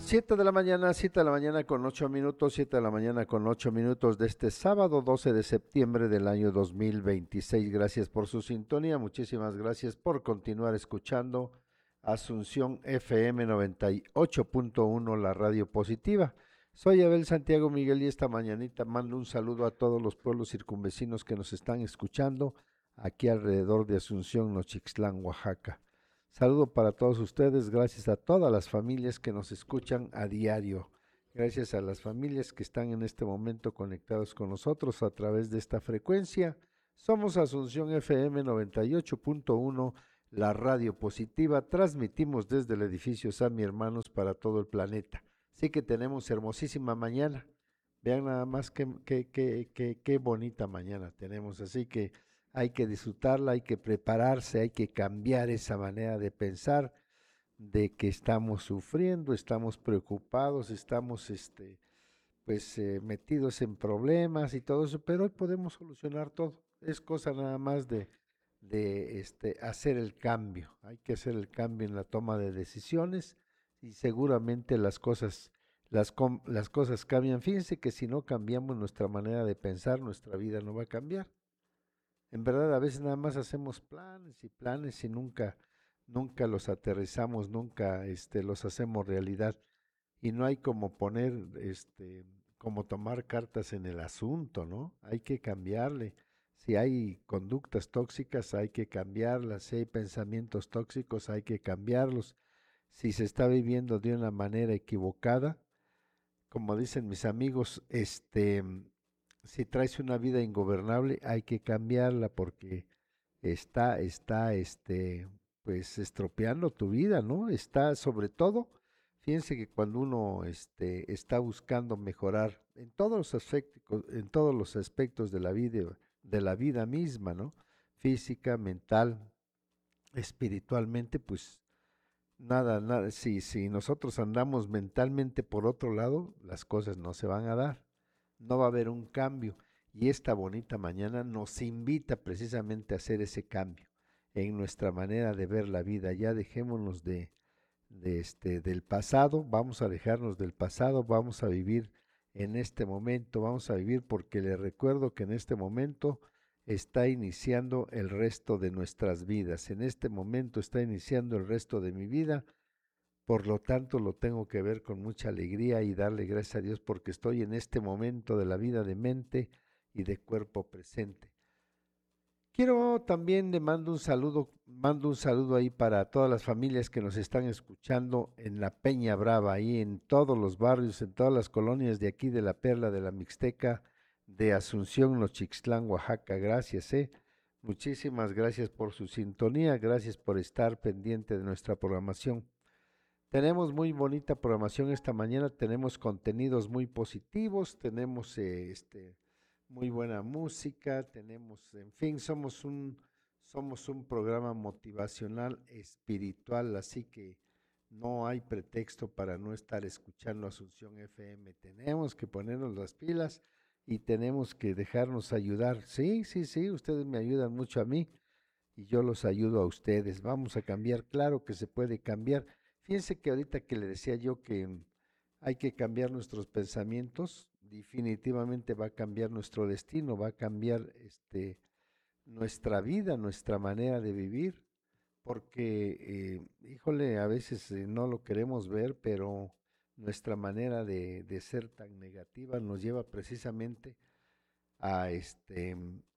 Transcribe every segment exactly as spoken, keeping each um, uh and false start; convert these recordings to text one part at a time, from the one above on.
Siete de la mañana, siete de la mañana con ocho minutos, siete de la mañana con ocho minutos de este sábado doce de septiembre del año dos mil veintiséis. Gracias por su sintonía, muchísimas gracias por continuar escuchando Asunción F M noventa y ocho punto uno, la radio positiva. Soy Abel Santiago Miguel y esta mañanita mando un saludo a todos los pueblos circunvecinos que nos están escuchando aquí alrededor de Asunción, Nochixtlán, Oaxaca. Saludo para todos ustedes, gracias a todas las familias que nos escuchan a diario, gracias a las familias que están en este momento conectados con nosotros a través de esta frecuencia. Somos Asunción F M noventa y ocho punto uno, la radio positiva, transmitimos desde el edificio San Mi Hermanos para todo el planeta. Así que tenemos hermosísima mañana, vean nada más qué, qué, qué, qué, qué bonita mañana tenemos, así que hay que disfrutarla, hay que prepararse, hay que cambiar esa manera de pensar de que estamos sufriendo, estamos preocupados, estamos este, pues eh, metidos en problemas y todo eso, pero hoy podemos solucionar todo. Es cosa nada más de, de este, hacer el cambio. Hay que hacer el cambio en la toma de decisiones y seguramente las cosas, las, com- las cosas cambian. Fíjense que si no cambiamos nuestra manera de pensar, nuestra vida no va a cambiar. En verdad, a veces nada más hacemos planes y planes y nunca, nunca los aterrizamos, nunca este, los hacemos realidad. Y no hay como poner, este, como tomar cartas en el asunto, ¿no? Hay que cambiarle. Si hay conductas tóxicas, hay que cambiarlas. Si hay pensamientos tóxicos, hay que cambiarlos. Si se está viviendo de una manera equivocada, como dicen mis amigos, este, si traes una vida ingobernable, hay que cambiarla porque está, está, este, pues estropeando tu vida, ¿no? Está sobre todo, fíjense que cuando uno, este, está buscando mejorar en todos los aspectos, en todos los aspectos de la vida, de la vida misma, ¿no? Física, mental, espiritualmente, pues nada, nada, si, si nosotros andamos mentalmente por otro lado, las cosas no se van a dar, no va a haber un cambio. Y esta bonita mañana nos invita precisamente a hacer ese cambio en nuestra manera de ver la vida. Ya dejémonos de, de este, del pasado, vamos a dejarnos del pasado, vamos a vivir en este momento, vamos a vivir porque les recuerdo que en este momento está iniciando el resto de nuestras vidas. En este momento está iniciando el resto de mi vida, por lo tanto lo tengo que ver con mucha alegría y darle gracias a Dios porque estoy en este momento de la vida de mente y de cuerpo presente. Quiero también le mando un saludo, mando un saludo ahí para todas las familias que nos están escuchando en la Peña Brava, ahí en todos los barrios, en todas las colonias de aquí de la Perla de la Mixteca, de Asunción, Nochixtlán, Oaxaca. Gracias, eh. Muchísimas gracias por su sintonía, gracias por estar pendiente de nuestra programación. Tenemos muy bonita programación esta mañana, tenemos contenidos muy positivos, tenemos eh, este muy buena música, tenemos, en fin, somos un somos un programa motivacional espiritual, así que no hay pretexto para no estar escuchando Asunción F M. Tenemos que ponernos las pilas y tenemos que dejarnos ayudar. Sí, sí, sí, ustedes me ayudan mucho a mí y yo los ayudo a ustedes. Vamos a cambiar, claro que se puede cambiar. Fíjense que ahorita que le decía yo que mm, hay que cambiar nuestros pensamientos, definitivamente va a cambiar nuestro destino, va a cambiar este, nuestra vida, nuestra manera de vivir, porque, eh, híjole, a veces eh, no lo queremos ver, pero nuestra manera de, de ser tan negativa nos lleva precisamente a este,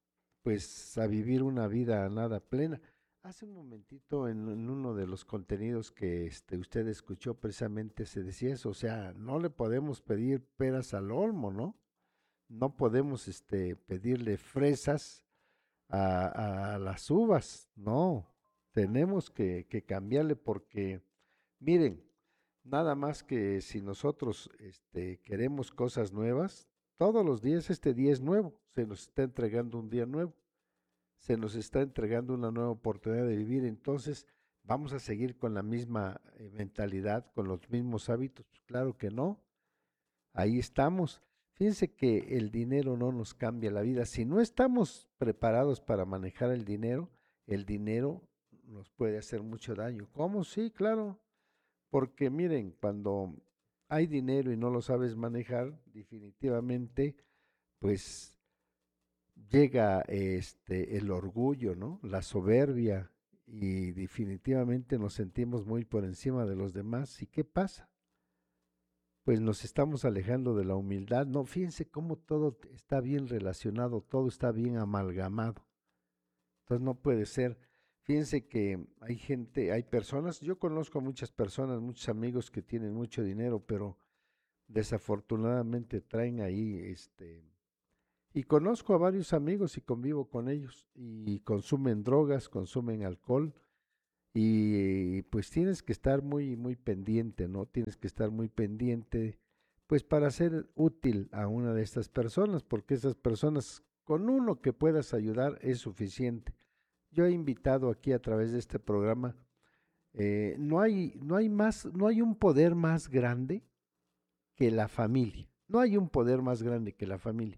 pues a vivir una vida nada plena. Hace un momentito en, en uno de los contenidos que este, usted escuchó precisamente se decía eso, o sea, no le podemos pedir peras al olmo, ¿no? No podemos este, pedirle fresas a, a las uvas, no, tenemos que, que cambiarle porque, miren, nada más que si nosotros este, queremos cosas nuevas, todos los días este día es nuevo, se nos está entregando un día nuevo, se nos está entregando una nueva oportunidad de vivir, entonces vamos a seguir con la misma eh, mentalidad, con los mismos hábitos, pues claro que no, ahí estamos. Fíjense que el dinero no nos cambia la vida. Si no estamos preparados para manejar el dinero, el dinero nos puede hacer mucho daño. ¿Cómo? Sí, claro. Porque miren, cuando hay dinero y no lo sabes manejar, definitivamente, pues llega este el orgullo, ¿no? La soberbia y definitivamente nos sentimos muy por encima de los demás. ¿Y qué pasa? Pues nos estamos alejando de la humildad. No, fíjense cómo todo está bien relacionado, todo está bien amalgamado. Entonces no puede ser. Fíjense que hay gente, hay personas, yo conozco a muchas personas, muchos amigos que tienen mucho dinero, pero desafortunadamente traen ahí, este, y conozco a varios amigos y convivo con ellos, y consumen drogas, consumen alcohol, y pues tienes que estar muy, muy pendiente, ¿no? Tienes que estar muy pendiente, pues para ser útil a una de estas personas, porque esas personas, con uno que puedas ayudar es suficiente. Yo he invitado aquí a través de este programa, eh, no hay, no hay más, no hay un poder más grande que la familia. No hay un poder más grande que la familia.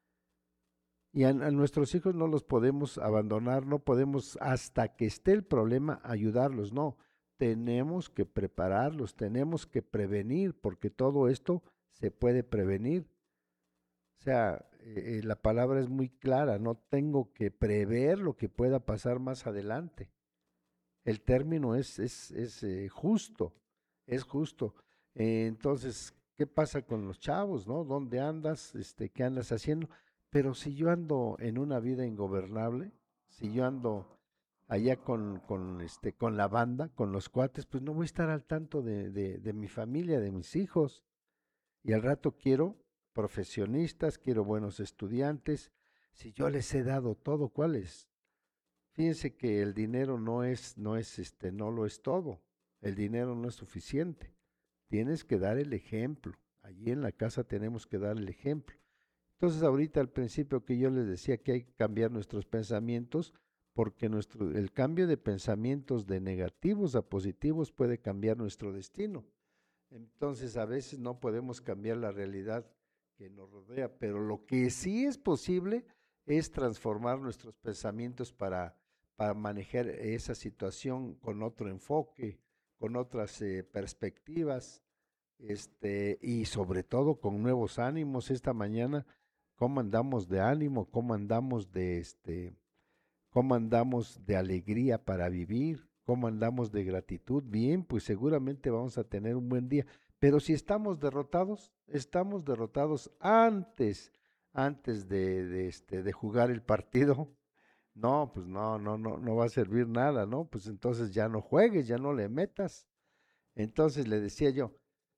Y a, a nuestros hijos no los podemos abandonar, no podemos hasta que esté el problema ayudarlos, no. Tenemos que prepararlos, tenemos que prevenir, porque todo esto se puede prevenir. O sea, eh, la palabra es muy clara, no tengo que prever lo que pueda pasar más adelante. El término es, es, es eh, justo, es justo. Eh, entonces, ¿qué pasa con los chavos, no? ¿Dónde andas? Este, ¿qué andas haciendo? Pero si yo ando en una vida ingobernable, si yo ando allá con, con, este, con la banda, con los cuates, pues no voy a estar al tanto de, de, de mi familia, de mis hijos. Y al rato quiero profesionistas, quiero buenos estudiantes. Si yo les he dado todo, ¿cuáles? Fíjense que el dinero no es, no es, este, no lo es todo. El dinero no es suficiente. Tienes que dar el ejemplo. Allí en la casa tenemos que dar el ejemplo. Entonces, ahorita al principio que yo les decía que hay que cambiar nuestros pensamientos, porque nuestro, el cambio de pensamientos de negativos a positivos puede cambiar nuestro destino. Entonces, a veces no podemos cambiar la realidad que nos rodea, pero lo que sí es posible es transformar nuestros pensamientos para, para manejar esa situación con otro enfoque, con otras eh, perspectivas, este, y sobre todo con nuevos ánimos. Esta mañana, ¿cómo andamos de ánimo? ¿Cómo andamos de este? ¿Cómo andamos de alegría para vivir? ¿Cómo andamos de gratitud? Bien, pues seguramente vamos a tener un buen día. Pero si estamos derrotados, estamos derrotados antes, antes de, de, este, de jugar el partido. No, pues no, no, no, no va a servir nada, ¿no? Pues entonces ya no juegues, ya no le metas. Entonces le decía yo,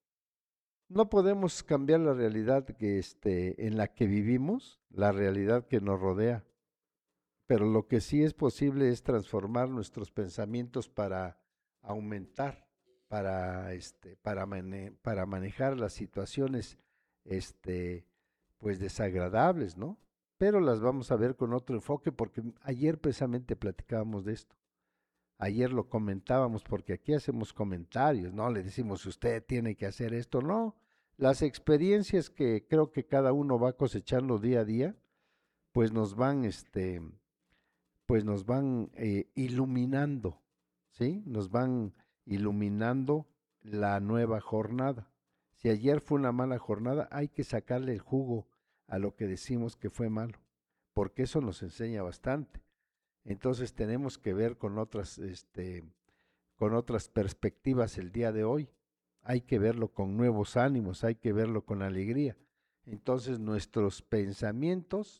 no podemos cambiar la realidad que, este, en la que vivimos, la realidad que nos rodea, pero lo que sí es posible es transformar nuestros pensamientos para aumentar, para, este, para, mane- para manejar las situaciones, este, pues desagradables, ¿no? Pero las vamos a ver con otro enfoque porque ayer precisamente platicábamos de esto. Ayer lo comentábamos porque aquí hacemos comentarios, no le decimos usted tiene que hacer esto, no. Las experiencias que creo que cada uno va cosechando día a día, pues nos van, este, pues nos van eh, iluminando, ¿sí? Nos van iluminando la nueva jornada. Si ayer fue una mala jornada, hay que sacarle el jugo a lo que decimos que fue malo, porque eso nos enseña bastante. Entonces tenemos que ver con otras, este, con otras perspectivas el día de hoy. Hay que verlo con nuevos ánimos, hay que verlo con alegría. Entonces nuestros pensamientos,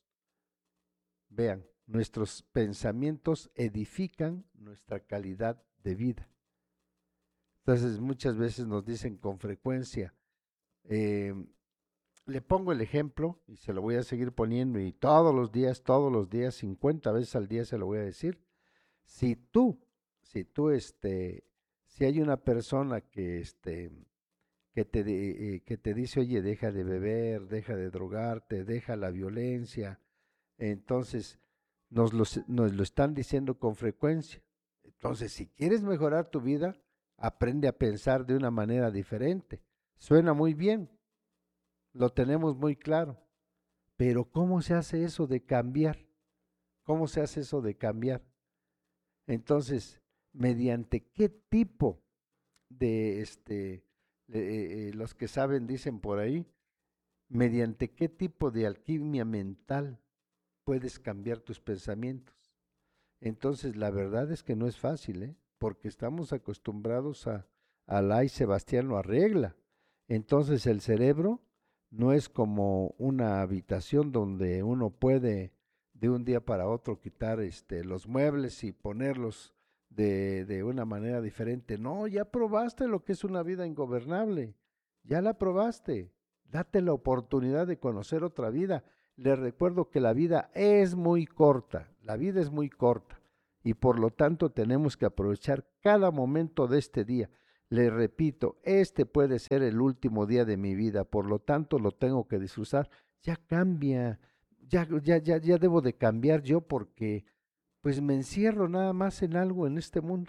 vean, nuestros pensamientos edifican nuestra calidad de vida. Entonces muchas veces nos dicen con frecuencia, eh, le pongo el ejemplo y se lo voy a seguir poniendo y todos los días, todos los días, cincuenta veces al día se lo voy a decir. Si tú, si tú, este, si hay una persona que, este, que te, de- eh, que te dice, oye, deja de beber, deja de drogarte, deja la violencia, entonces nos lo, s- nos lo están diciendo con frecuencia. Entonces, si quieres mejorar tu vida, aprende a pensar de una manera diferente. Suena muy bien, lo tenemos muy claro, pero ¿cómo se hace eso de cambiar? ¿Cómo se hace eso de cambiar? Entonces, ¿mediante qué tipo de, este, Eh, eh, los que saben dicen por ahí, mediante qué tipo de alquimia mental puedes cambiar tus pensamientos. Entonces, la verdad es que no es fácil, ¿eh? Porque estamos acostumbrados a, a la y Sebastián lo arregla. Entonces, el cerebro no es como una habitación donde uno puede de un día para otro quitar este, los muebles y ponerlos de, de una manera diferente. No, ya probaste lo que es una vida ingobernable. Ya la probaste. Date la oportunidad de conocer otra vida. Les recuerdo que la vida es muy corta, la vida es muy corta y por lo tanto tenemos que aprovechar cada momento de este día. Les repito, este puede ser el último día de mi vida, por lo tanto lo tengo que disfrutar. Ya cambia, ya, ya, ya, ya debo de cambiar yo porque pues me encierro nada más en algo en este mundo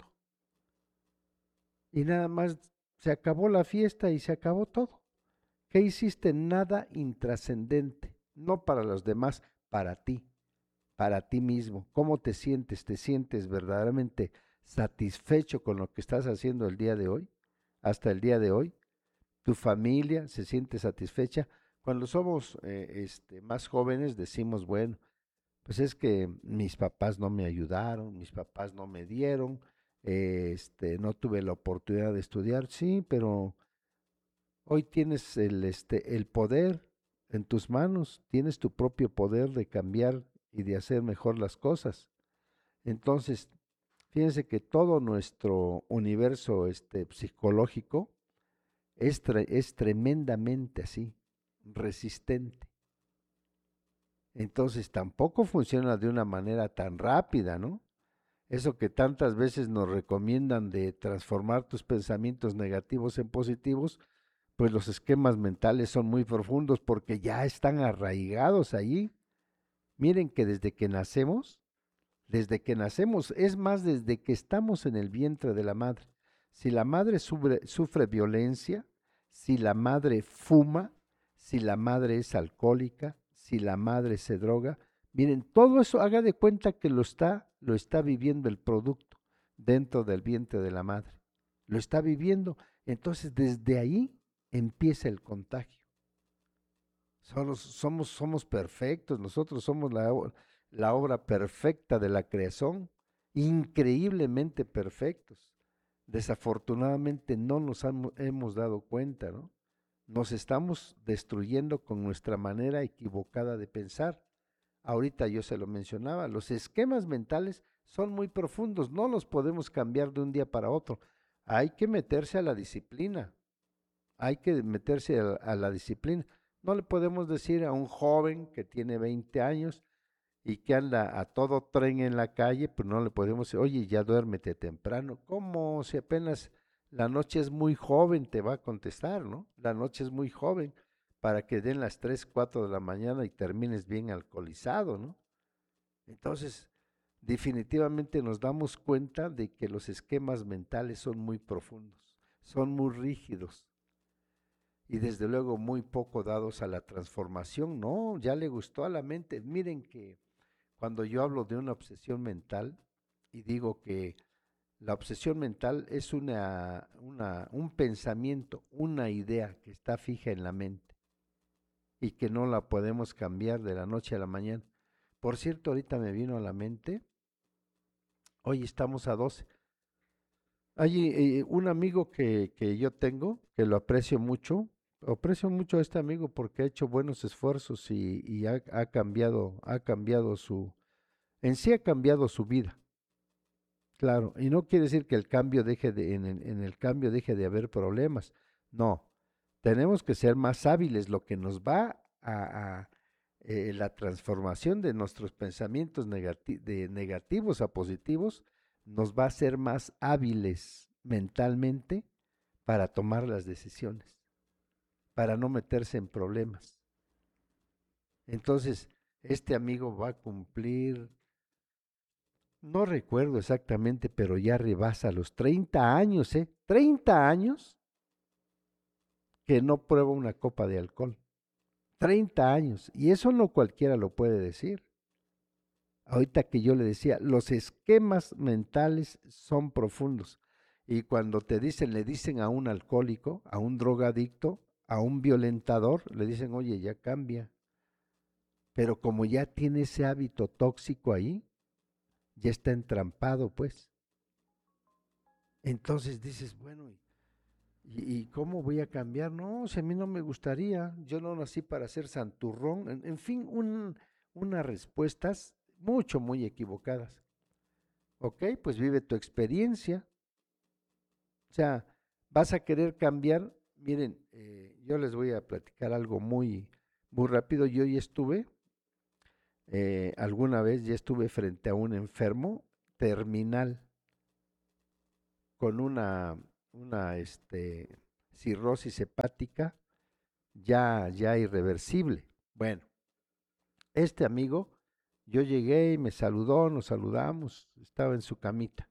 y nada más se acabó la fiesta y se acabó todo. ¿Qué hiciste? Nada intrascendente, no para los demás, para ti, para ti mismo. ¿Cómo te sientes? ¿Te sientes verdaderamente satisfecho con lo que estás haciendo el día de hoy? Hasta el día de hoy. ¿Tu familia se siente satisfecha? Cuando somos eh, este, más jóvenes decimos, bueno, pues es que mis papás no me ayudaron, mis papás no me dieron, eh, este, no tuve la oportunidad de estudiar, sí, pero hoy tienes el, este, el poder en tus manos, tienes tu propio poder de cambiar y de hacer mejor las cosas. Entonces, fíjense que todo nuestro universo este, psicológico es, tre- es tremendamente así, resistente. Entonces, tampoco funciona de una manera tan rápida, ¿no? Eso que tantas veces nos recomiendan de transformar tus pensamientos negativos en positivos, pues los esquemas mentales son muy profundos porque ya están arraigados allí. Miren que desde que nacemos, desde que nacemos, es más, desde que estamos en el vientre de la madre. Si la madre sufre, sufre violencia, si la madre fuma, si la madre es alcohólica, si la madre se droga, miren, todo eso haga de cuenta que lo está, lo está viviendo el producto dentro del vientre de la madre. Lo está viviendo. Entonces, desde ahí empieza el contagio. Somos, somos, somos perfectos, nosotros somos la, o- la obra perfecta de la creación, increíblemente perfectos. Desafortunadamente no nos hamo- hemos dado cuenta, ¿no? Nos estamos destruyendo con nuestra manera equivocada de pensar. Ahorita yo se lo mencionaba, los esquemas mentales son muy profundos, no los podemos cambiar de un día para otro. Hay que meterse a la disciplina, hay que meterse a, a la disciplina. No le podemos decir a un joven que tiene veinte años y que anda a todo tren en la calle, pues no le podemos decir, oye, ya duérmete temprano. ¿Cómo? Si apenas la noche es muy joven, te va a contestar, ¿no? La noche es muy joven para que den las tres, cuatro de la mañana y termines bien alcoholizado, ¿no? Entonces, definitivamente nos damos cuenta de que los esquemas mentales son muy profundos, son muy rígidos y desde luego muy poco dados a la transformación. No, ya le gustó a la mente. Miren que cuando yo hablo de una obsesión mental y digo que la obsesión mental es una, una, un pensamiento, una idea que está fija en la mente y que no la podemos cambiar de la noche a la mañana. Por cierto, ahorita me vino a la mente, hoy estamos a doce. Hay eh, un amigo que, que yo tengo, que lo aprecio mucho, aprecio mucho a este amigo porque ha hecho buenos esfuerzos y, y ha, ha cambiado, ha cambiado su, en sí ha cambiado su vida. Claro, y no quiere decir que el cambio deje de, en, el, en el cambio deje de haber problemas. No, tenemos que ser más hábiles. Lo que nos va a, a, eh, la transformación de nuestros pensamientos negati de negativos a positivos nos va a hacer más hábiles mentalmente para tomar las decisiones, para no meterse en problemas. Entonces, este amigo va a cumplir, no recuerdo exactamente, pero ya rebasa los treinta años, ¿eh? treinta años que no prueba una copa de alcohol. treinta años. Y eso no cualquiera lo puede decir. Ahorita que yo le decía, los esquemas mentales son profundos. Y cuando te dicen, le dicen a un alcohólico, a un drogadicto, a un violentador, le dicen, oye, ya cambia. Pero como ya tiene ese hábito tóxico ahí, ya está entrampado, pues. Entonces dices, bueno, ¿y, y cómo voy a cambiar? No, si a mí no me gustaría, yo no nací para ser santurrón. En, en fin, un, unas respuestas mucho, muy equivocadas. Ok, pues vive tu experiencia. O sea, vas a querer cambiar. Miren, eh, yo les voy a platicar algo muy, muy rápido. Yo ya estuve, eh, alguna vez ya estuve frente a un enfermo terminal con una, una este, cirrosis hepática ya, ya irreversible. Bueno, este amigo, yo llegué y me saludó, nos saludamos, estaba en su camita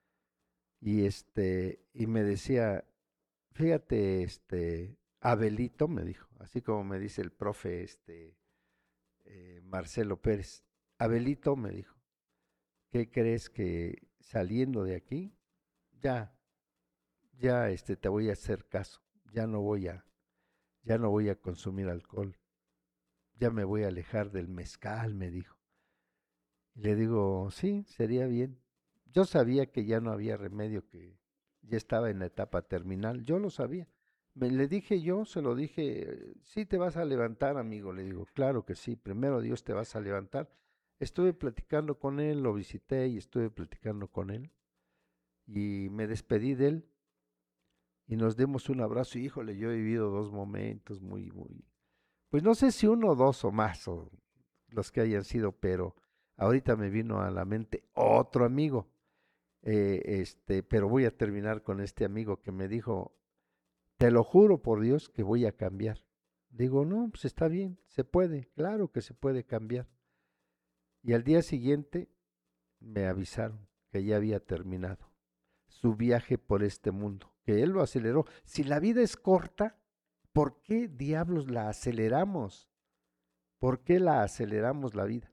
y este, y me decía, fíjate, este, Abelito, me dijo, así como me dice el profe, este, eh, Marcelo Pérez, Abelito me dijo, ¿qué crees que saliendo de aquí, ya, ya, este, te voy a hacer caso, ya no voy a, ya no voy a consumir alcohol, ya me voy a alejar del mezcal, me dijo. Y le digo, sí, sería bien. Yo sabía que ya no había remedio, que ya estaba en la etapa terminal, yo lo sabía. Me, le dije yo, se lo dije, sí te vas a levantar, amigo. Le digo, claro que sí, primero Dios te vas a levantar. Estuve platicando con él, lo visité y estuve platicando con él. Y me despedí de él y nos dimos un abrazo. Y, híjole, yo he vivido dos momentos muy, muy, pues no sé si uno, dos o más, o los que hayan sido, pero ahorita me vino a la mente otro amigo. Eh, este, pero voy a terminar con este amigo que me dijo, te lo juro por Dios que voy a cambiar. Digo, no, pues está bien, se puede, claro que se puede cambiar. Y al día siguiente me avisaron que ya había terminado su viaje por este mundo, que él lo aceleró. Si la vida es corta, ¿por qué diablos la aceleramos? ¿Por qué la aceleramos la vida?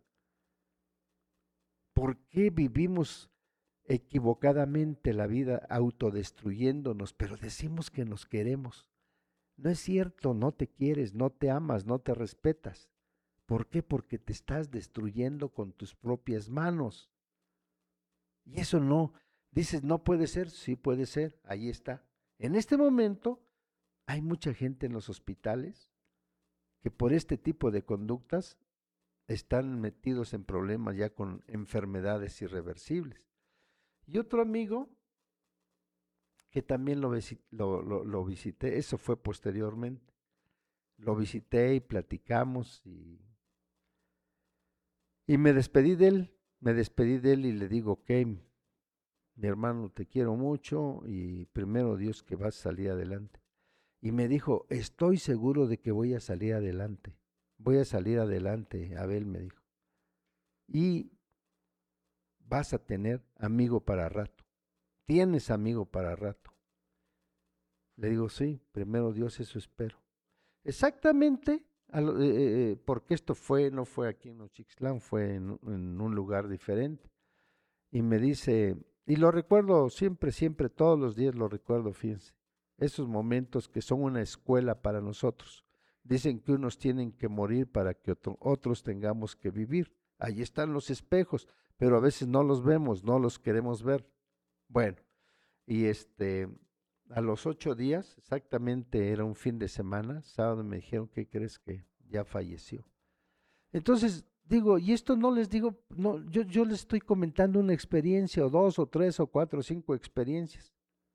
¿Por qué vivimos equivocadamente la vida autodestruyéndonos, pero decimos que nos queremos? No es cierto, no te quieres, no te amas, no te respetas. ¿Por qué? Porque te estás destruyendo con tus propias manos. Y eso no, dices, no puede ser, sí puede ser, ahí está. En este momento hay mucha gente en los hospitales que por este tipo de conductas están metidos en problemas ya con enfermedades irreversibles. Y otro amigo que también lo, lo, lo, lo visité, eso fue posteriormente, lo visité y platicamos y, y me despedí de él, me despedí de él y le digo, ok, mi hermano, te quiero mucho y primero Dios que vas a salir adelante. Y me dijo, estoy seguro de que voy a salir adelante, voy a salir adelante, Abel me dijo. Y vas a tener amigo para rato, tienes amigo para rato. Le digo, sí, primero Dios, eso espero. Exactamente, a lo- eh, eh, eh, porque esto fue, no fue aquí en Nochixtlán, fue en, en un lugar diferente. Y me dice, y lo recuerdo siempre, siempre, todos los días lo recuerdo, fíjense, esos momentos que son una escuela para nosotros. Dicen que unos tienen que morir para que otro- otros tengamos que vivir. Ahí están los espejos, pero a veces no los vemos, no los queremos ver. Bueno, y este, a los ocho días, exactamente era un fin de semana, sábado me dijeron, ¿qué crees que ya falleció? Entonces, digo, y esto no les digo, no, yo, yo les estoy comentando una experiencia, o dos, o tres, o cuatro, o cinco experiencias.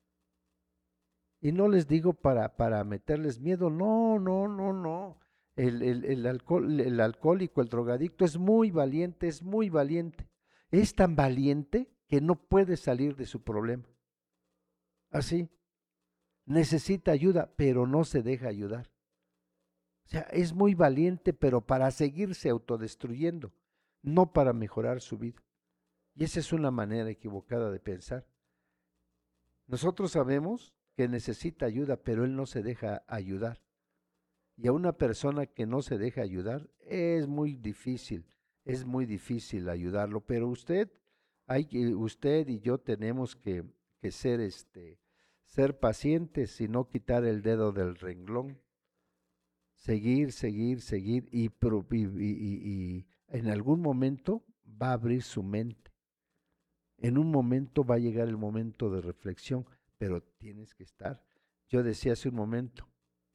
Y no les digo para, para meterles miedo, no, no, no, no. El, el, el, alcohol, el alcohólico, el drogadicto es muy valiente, es muy valiente. Es tan valiente que no puede salir de su problema. Así, necesita ayuda, pero no se deja ayudar. O sea, es muy valiente, pero para seguirse autodestruyendo, no para mejorar su vida. Y esa es una manera equivocada de pensar. Nosotros sabemos que necesita ayuda, pero él no se deja ayudar. Y a una persona que no se deja ayudar es muy difícil, es muy difícil ayudarlo. Pero usted, hay que, usted y yo tenemos que, que ser, este, ser pacientes y no quitar el dedo del renglón. Seguir, seguir, seguir y, pro- y, y- y- y en algún momento va a abrir su mente. En un momento va a llegar el momento de reflexión, pero tienes que estar. Yo decía hace un momento,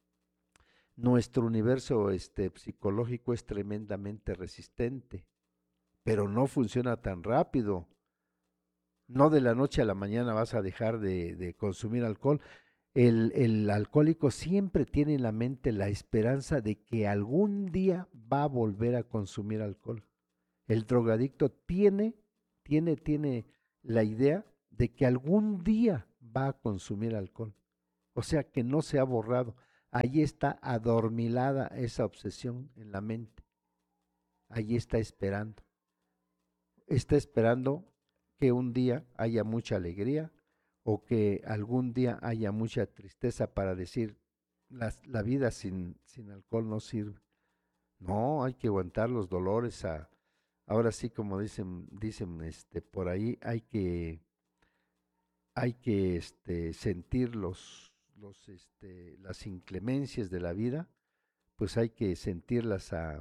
nuestro universo este, psicológico es tremendamente resistente, pero no funciona tan rápido. No de la noche a la mañana vas a dejar de, de consumir alcohol. El, el alcohólico siempre tiene en la mente la esperanza de que algún día va a volver a consumir alcohol. El drogadicto tiene, tiene, tiene la idea de que algún día va a consumir alcohol. O sea que no se ha borrado. Ahí está adormilada esa obsesión en la mente. Ahí está esperando. Está esperando que un día haya mucha alegría o que algún día haya mucha tristeza para decir, las- la vida sin, sin alcohol no sirve. No, hay que aguantar los dolores. A, ahora sí, como dicen, dicen este, por ahí, hay que, hay que este, sentir los, los, este, las inclemencias de la vida, pues hay que sentirlas a,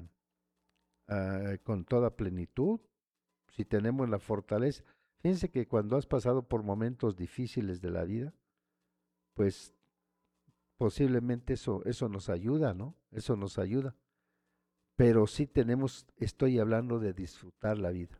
a- con toda plenitud, si tenemos la fortaleza. Fíjense que cuando has pasado por momentos difíciles de la vida, pues posiblemente eso, eso nos ayuda, ¿no? Eso nos ayuda. Pero sí tenemos, estoy hablando de disfrutar la vida.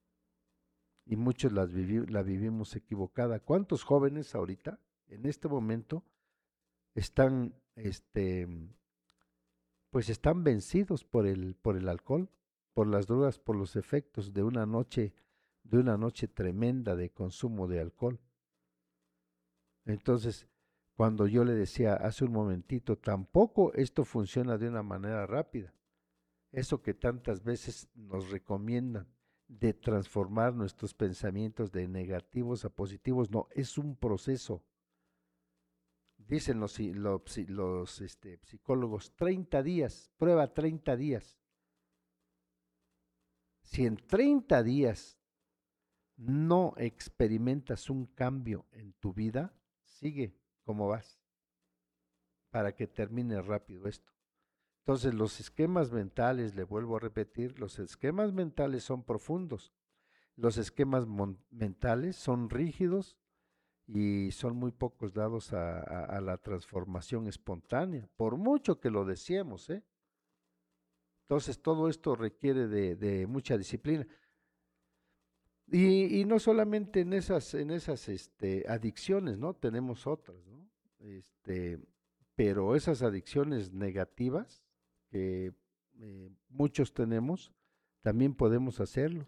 Y muchos las vivi- la vivimos equivocada. ¿Cuántos jóvenes ahorita, en este momento, están, este, pues están vencidos por el, por el alcohol, por las drogas, por los efectos de una noche, de una noche tremenda de consumo de alcohol? Entonces, cuando yo le decía hace un momentito, tampoco esto funciona de una manera rápida. Eso que tantas veces nos recomiendan de transformar nuestros pensamientos de negativos a positivos, no, es un proceso. Dicen los, psi- lo- psi- los, este, psicólogos, treinta días, prueba treinta días. Si en treinta días no experimentas un cambio en tu vida, sigue como vas, para que termine rápido esto. Entonces, los esquemas mentales, le vuelvo a repetir, los esquemas mentales son profundos. Los esquemas mon- mentales son rígidos y son muy pocos dados a, a- a la transformación espontánea, por mucho que lo deseemos, ¿eh? Entonces, todo esto requiere de, de mucha disciplina. Y, y no solamente en esas, en esas este, adicciones, ¿no? Tenemos otras, ¿no? Este, pero esas adicciones negativas que eh, muchos tenemos, también podemos hacerlo.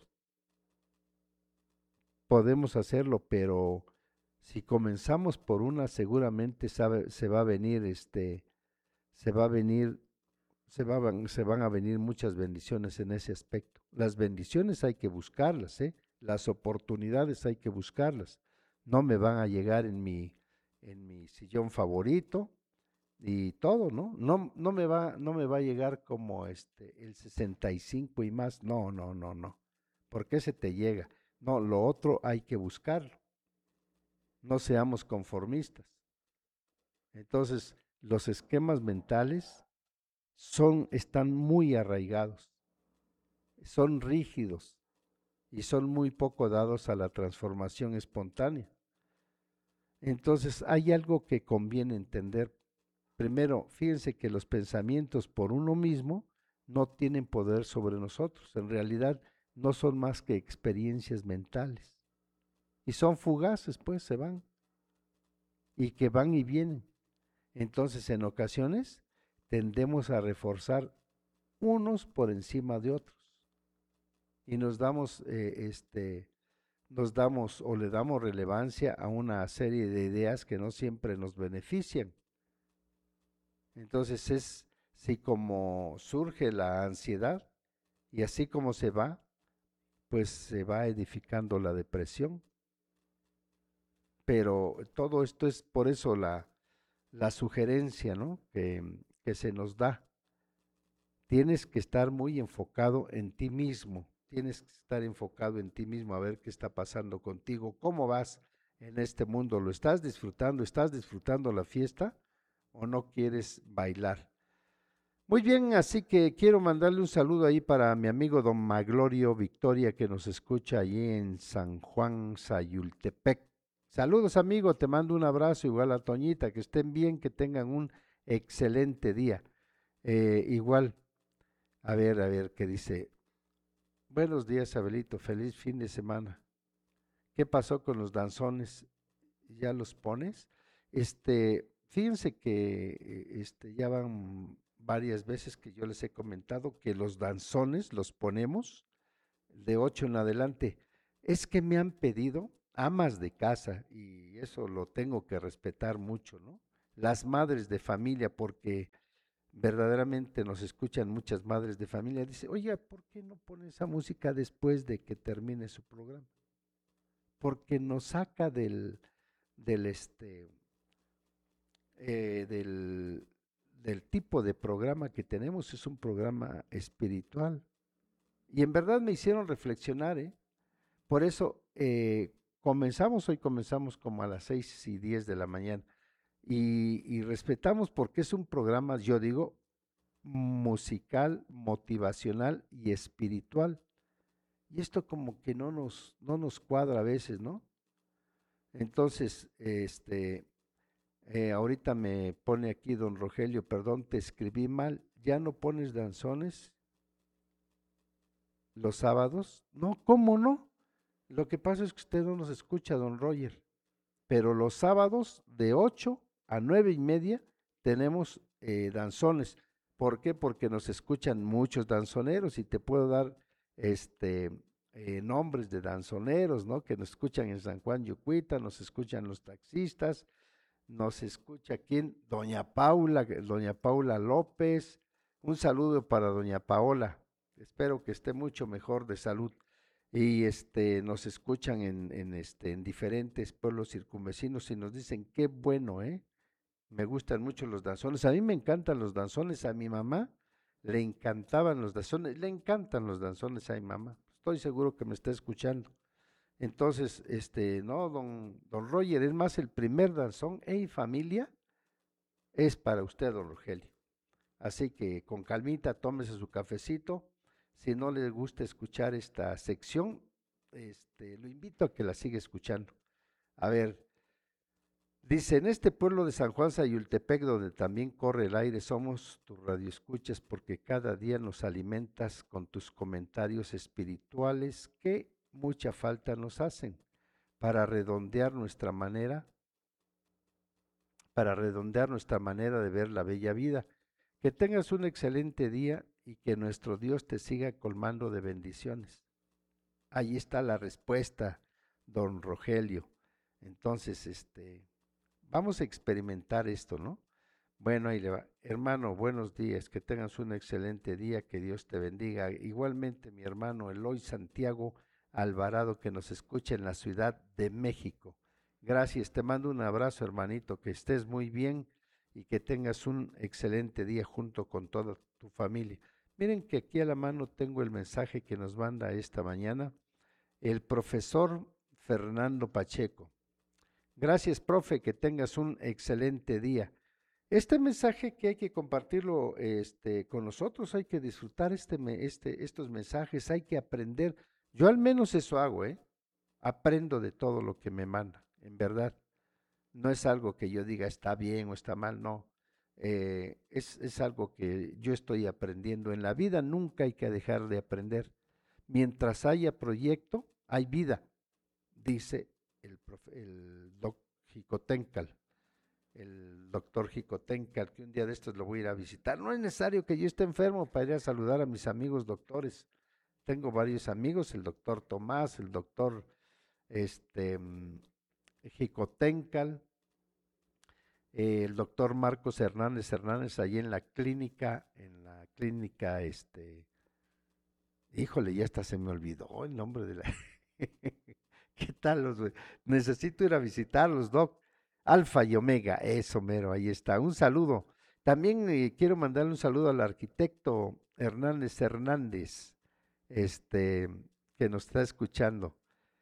Podemos hacerlo, pero si comenzamos por una, seguramente sabe- se va a venir, este, se va a venir, se va, a van- se van a venir muchas bendiciones en ese aspecto. Las bendiciones hay que buscarlas, ¿eh? Las oportunidades hay que buscarlas. No me van a llegar en mi, en mi sillón favorito y todo, ¿no? No, no me va, no me va a llegar como este, el sesenta y cinco y más. No, no, no, no. ¿Por qué se te llega? No, lo otro hay que buscarlo. No seamos conformistas. Entonces, los esquemas mentales son, están muy arraigados, son rígidos y son muy poco dados a la transformación espontánea. Entonces, hay algo que conviene entender. Primero, fíjense que los pensamientos por uno mismo no tienen poder sobre nosotros. En realidad, no son más que experiencias mentales. Y son fugaces, pues se van. Y que van y vienen. Entonces, en ocasiones, tendemos a reforzar unos por encima de otros. Y nos damos, eh, este, nos damos o le damos relevancia a una serie de ideas que no siempre nos benefician. Entonces es si como surge la ansiedad y así como se va, pues se va edificando la depresión. Pero todo esto es por eso la, la sugerencia, ¿no? que, que se nos da. Tienes que estar muy enfocado en ti mismo, tienes que estar enfocado en ti mismo a ver qué está pasando contigo, cómo vas en este mundo. ¿Lo estás disfrutando? ¿Estás disfrutando la fiesta o no quieres bailar? Muy bien, así que quiero mandarle un saludo ahí para mi amigo don Maglorio Victoria que nos escucha allí en San Juan Sayultepec. Saludos amigo, te mando un abrazo igual a Toñita, que estén bien, que tengan un excelente día. Eh, igual, a ver, a ver, ¿qué dice? Buenos días, Abelito, feliz fin de semana. ¿Qué pasó con los danzones? ¿Ya los pones? Este, fíjense que eh, este, ya van varias veces que yo les he comentado que los danzones los ponemos de ocho en adelante. Es que me han pedido amas de casa y eso lo tengo que respetar mucho, ¿no? Las madres de familia, porque verdaderamente nos escuchan muchas madres de familia. Dice, oiga, ¿por qué no pone esa música después de que termine su programa? Porque nos saca del, del este, eh, del, del tipo de programa que tenemos, es un programa espiritual. Y en verdad me hicieron reflexionar, ¿eh? Por eso eh, comenzamos, hoy comenzamos como a las seis y diez de la mañana. Y, y respetamos porque es un programa, yo digo, musical, motivacional y espiritual. Y esto como que no nos, no nos cuadra a veces, ¿no? Entonces, este, eh, ahorita me pone aquí don Rogelio, perdón, te escribí mal, ¿ya no pones danzones los sábados? No, ¿cómo no? Lo que pasa es que usted no nos escucha, don Roger, pero los sábados de ocho a nueve y media tenemos eh, danzones. ¿Por qué? Porque nos escuchan muchos danzoneros y te puedo dar este eh, nombres de danzoneros, ¿no? Que nos escuchan en San Juan Yucuita, nos escuchan los taxistas, nos escucha quién, doña Paula, doña Paula López. Un saludo para doña Paola. Espero que esté mucho mejor de salud. Y este nos escuchan en, en este en diferentes pueblos circunvecinos y nos dicen qué bueno, ¿eh? Me gustan mucho los danzones. A mí me encantan los danzones. A mi mamá le encantaban los danzones. Le encantan los danzones a mi mamá. Estoy seguro que me está escuchando. Entonces, este, no, don, don Roger, es más, el primer danzón, hey familia, es para usted, don Rogelio. Así que con calmita, tómese su cafecito. Si no le gusta escuchar esta sección, este, lo invito a que la siga escuchando. A ver, dice, en este pueblo de San Juan Sayultepec, donde también corre el aire, somos tus radioescuchas porque cada día nos alimentas con tus comentarios espirituales que mucha falta nos hacen para redondear nuestra manera, para redondear nuestra manera de ver la bella vida. Que tengas un excelente día y que nuestro Dios te siga colmando de bendiciones. Ahí está la respuesta, don Rogelio. Entonces, este, vamos a experimentar esto, ¿no? Bueno, ahí le va. Hermano, buenos días, que tengas un excelente día, que Dios te bendiga. Igualmente, mi hermano Eloy Santiago Alvarado, que nos escucha en la Ciudad de México. Gracias, te mando un abrazo, hermanito, que estés muy bien y que tengas un excelente día junto con toda tu familia. Miren que aquí a la mano tengo el mensaje que nos manda esta mañana el profesor Fernando Pacheco. Gracias, profe, que tengas un excelente día. Este mensaje que hay que compartirlo este, con nosotros, hay que disfrutar este, este, estos mensajes, hay que aprender. Yo al menos eso hago, ¿eh? Aprendo de todo lo que me manda, en verdad. No es algo que yo diga está bien o está mal, no. Eh, es, es algo que yo estoy aprendiendo. En la vida nunca hay que dejar de aprender. Mientras haya proyecto, hay vida, dice el, profe, el doc Jicotencal, el doctor Jicotencal, que un día de estos lo voy a ir a visitar. No es necesario que yo esté enfermo para ir a saludar a mis amigos doctores. Tengo varios amigos, el doctor Tomás, el doctor este, Jicotencal, eh, el doctor Marcos Hernández Hernández, allí en la clínica, en la clínica, este, híjole, ya hasta se me olvidó el nombre de la... ¿Qué tal los? Necesito ir a visitarlos, Doc. Alfa y Omega, eso mero, ahí está. Un saludo. También eh, quiero mandarle un saludo al arquitecto Hernández Hernández, este, que nos está escuchando.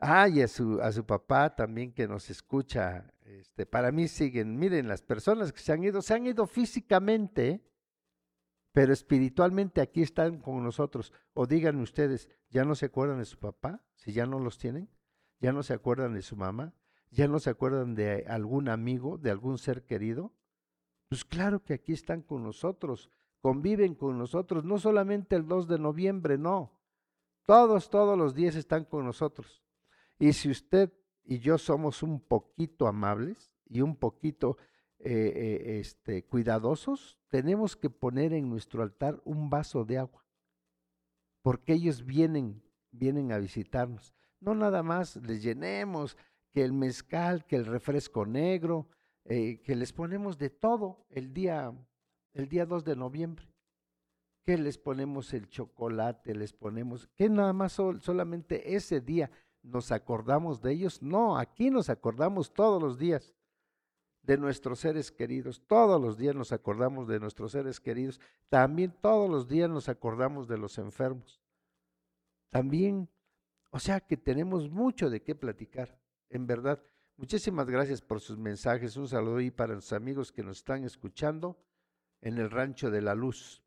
Ah, y a su, a su papá también que nos escucha. Este, para mí siguen, miren, las personas que se han ido, se han ido físicamente, ¿eh? Pero espiritualmente aquí están con nosotros. O díganme ustedes, ¿ya no se acuerdan de su papá? Si ya no los tienen, ¿ya no se acuerdan de su mamá? ¿Ya no se acuerdan de algún amigo, de algún ser querido? Pues claro que aquí están con nosotros, conviven con nosotros, no solamente el dos de noviembre, no. Todos, todos los días están con nosotros. Y si usted y yo somos un poquito amables y un poquito eh, eh, este, cuidadosos, tenemos que poner en nuestro altar un vaso de agua, porque ellos vienen, vienen a visitarnos. No nada más les llenemos que el mezcal, que el refresco negro, eh, que les ponemos de todo el día, el día dos de noviembre. Que les ponemos el chocolate, les ponemos, que nada más sol, solamente ese día nos acordamos de ellos. No, aquí nos acordamos todos los días de nuestros seres queridos, todos los días nos acordamos de nuestros seres queridos, también todos los días nos acordamos de los enfermos, también, o sea que tenemos mucho de qué platicar, en verdad. Muchísimas gracias por sus mensajes, un saludo ahí para los amigos que nos están escuchando en el Rancho de la Luz.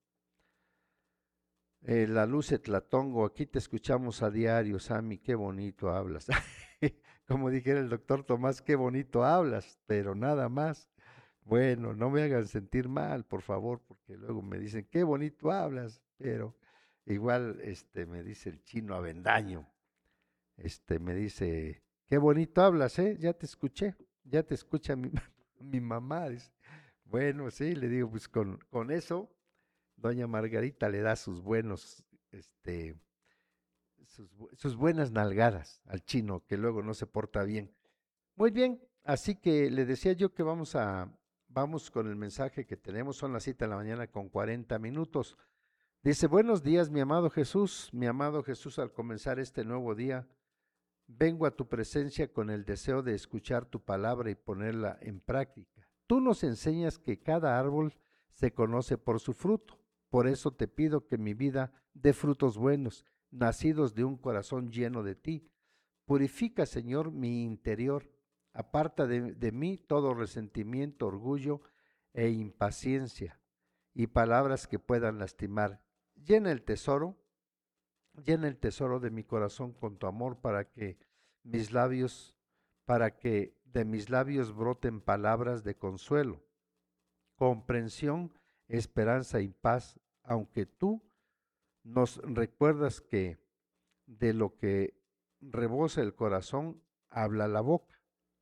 Eh, la Luz Etlatongo, aquí te escuchamos a diario, Sammy, qué bonito hablas. Como dijera el doctor Tomás, qué bonito hablas, pero nada más. Bueno, no me hagan sentir mal, por favor, porque luego me dicen, qué bonito hablas, pero igual este, me dice el chino Avendaño, este, me dice, qué bonito hablas, ¿eh? Ya te escuché, ya te escucha mi, mi mamá. Dice. Bueno, sí, le digo, pues con, con eso doña Margarita le da sus buenos, este, sus, sus buenas nalgadas al chino, que luego no se porta bien. Muy bien, así que le decía yo que vamos a, vamos con el mensaje que tenemos, son las siete de la mañana con cuarenta minutos. Dice, buenos días, mi amado Jesús, mi amado Jesús, al comenzar este nuevo día, vengo a tu presencia con el deseo de escuchar tu palabra y ponerla en práctica. Tú nos enseñas que cada árbol se conoce por su fruto. Por eso te pido que mi vida dé frutos buenos, nacidos de un corazón lleno de ti. Purifica, Señor, mi interior. Aparta de, de mí todo resentimiento, orgullo e impaciencia y palabras que puedan lastimar. Llena el tesoro Llena el tesoro de mi corazón con tu amor para que mis labios, para que de mis labios broten palabras de consuelo, comprensión, esperanza y paz, aunque tú nos recuerdas que de lo que rebosa el corazón habla la boca.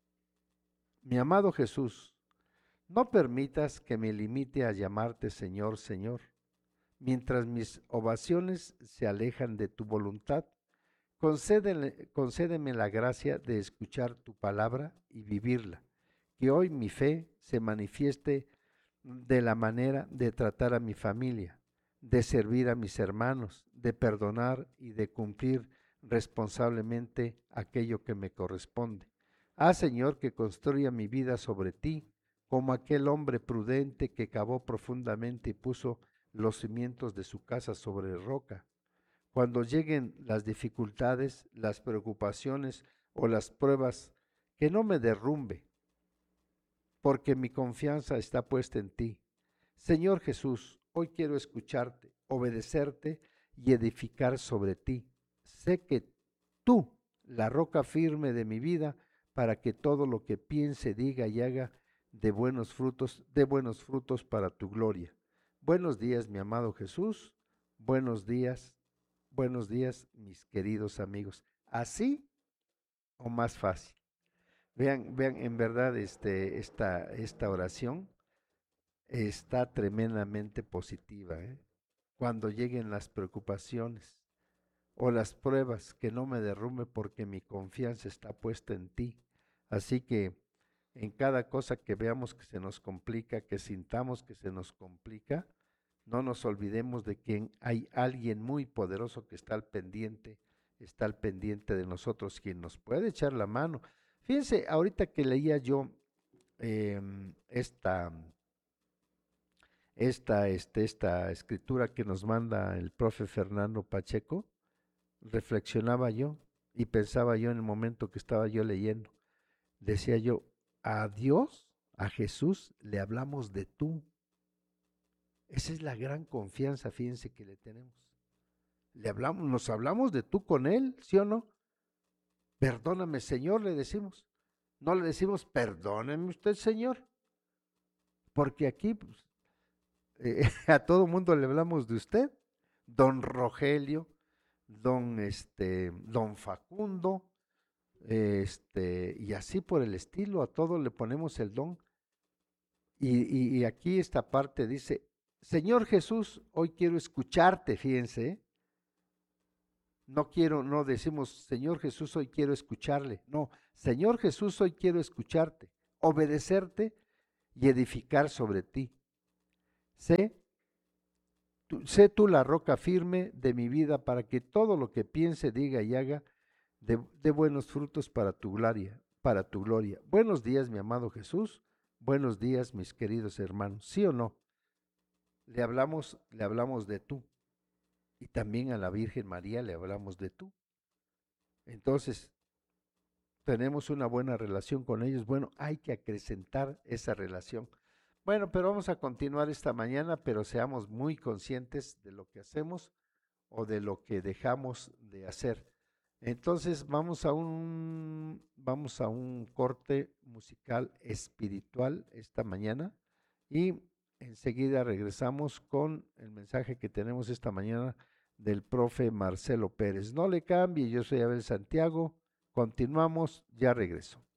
Mi amado Jesús, no permitas que me limite a llamarte Señor, Señor, mientras mis ovaciones se alejan de tu voluntad. Concédele, concédeme la gracia de escuchar tu palabra y vivirla. Que hoy mi fe se manifieste de la manera de tratar a mi familia, de servir a mis hermanos, de perdonar y de cumplir responsablemente aquello que me corresponde. Ah, Señor, que construya mi vida sobre ti, como aquel hombre prudente que cavó profundamente y puso los cimientos de su casa sobre roca. Cuando lleguen las dificultades, las preocupaciones o las pruebas, que no me derrumbe, porque mi confianza está puesta en ti. Señor Jesús, hoy quiero escucharte, obedecerte y edificar sobre ti. Sé que tú, la roca firme de mi vida, para que todo lo que piense, diga y haga de buenos frutos, de buenos frutos para tu gloria. Buenos días, mi amado Jesús. Buenos días, buenos días, mis queridos amigos. ¿Así o más fácil? Vean, vean, en verdad, este, esta, esta oración está tremendamente positiva, ¿eh? Cuando lleguen las preocupaciones o las pruebas, que no me derrumbe porque mi confianza está puesta en ti. Así que en cada cosa que veamos que se nos complica, que sintamos que se nos complica, no nos olvidemos de que hay alguien muy poderoso que está al pendiente, está al pendiente de nosotros, quien nos puede echar la mano. Fíjense, ahorita que leía yo eh, esta, esta, este, esta escritura que nos manda el profe Fernando Pacheco, reflexionaba yo, Y pensaba yo en el momento que estaba yo leyendo, decía yo, a Dios, a Jesús, le hablamos de tú. Esa es la gran confianza, fíjense, que le tenemos. Le hablamos, nos hablamos de tú con Él, ¿sí o no? Perdóname, Señor, le decimos. No le decimos, perdóneme usted, Señor. Porque aquí pues, eh, a todo mundo le hablamos de usted. Don Rogelio, don, este, don Facundo, este, y así por el estilo, a todos le ponemos el don. Y, y, y aquí esta parte dice, Señor Jesús, hoy quiero escucharte, fíjense, ¿eh? No quiero, no decimos, Señor Jesús, hoy quiero escucharle. No, Señor Jesús, hoy quiero escucharte, obedecerte y edificar sobre ti. Sé, tú, sé tú la roca firme de mi vida para que todo lo que piense, diga y haga dé de, de buenos frutos para tu gloria, para tu gloria. Buenos días, mi amado Jesús. Buenos días, mis queridos hermanos. ¿Sí o no? Le hablamos, le hablamos de tú. Y también a la Virgen María le hablamos de tú. Entonces, tenemos una buena relación con ellos. Bueno, hay que acrecentar esa relación. Bueno, pero vamos a continuar esta mañana, pero seamos muy conscientes de lo que hacemos o de lo que dejamos de hacer. Entonces, vamos a un vamos a un corte musical espiritual esta mañana y enseguida regresamos con el mensaje que tenemos esta mañana del profe Marcelo Pérez. No le cambie, yo soy Abel Santiago. Continuamos, ya regreso.